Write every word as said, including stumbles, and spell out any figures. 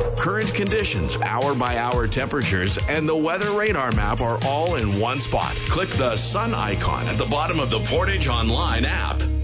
Current conditions, hour-by-hour temperatures, and the weather radar map are all in one spot. Click the sun icon at the bottom of the Portage Online app.